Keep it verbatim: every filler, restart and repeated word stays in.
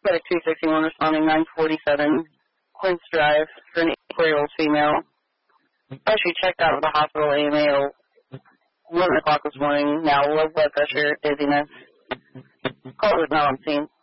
Got a two sixty-one responding nine forty-seven Quince Drive for an eighty-four-year-old female. Actually checked out of the hospital A M A eleven o'clock this morning. Now low blood pressure, dizziness. Call was not on scene.